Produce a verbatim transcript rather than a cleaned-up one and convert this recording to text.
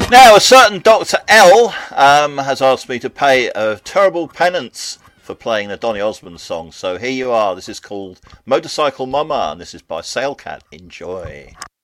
Now, a certain Doctor L um, has asked me to pay a terrible penance for playing the Donny Osmond song. So here you are. This is called Motorcycle Mama, and this is by Sailcat. Enjoy.